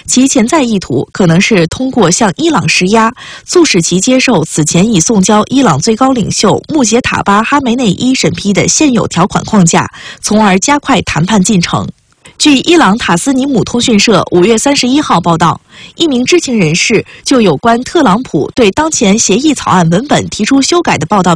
其潜在意图可能是通过向伊朗施压，促使其接受此前已送交伊朗最高领袖穆杰塔巴·哈梅内伊审批的现有条款框架，从而加快谈判进程。据伊朗塔斯尼姆通讯社5月31号报道，一名知情人士就有关特朗普对当前协议草案文本提出修改的报道